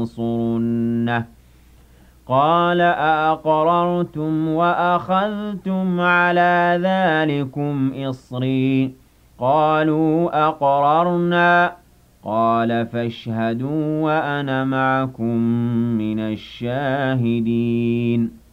لتنصرنه قال أأقررتم وأخذتم على ذلكم إصري قالوا أقررنا قال فاشهدوا وأنا معكم من الشاهدين